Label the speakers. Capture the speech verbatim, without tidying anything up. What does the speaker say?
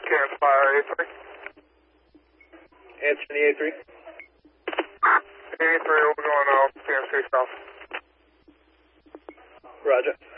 Speaker 1: Can fire A three.
Speaker 2: Answer the A three.
Speaker 1: A three, we're going off K M C south.
Speaker 2: Roger.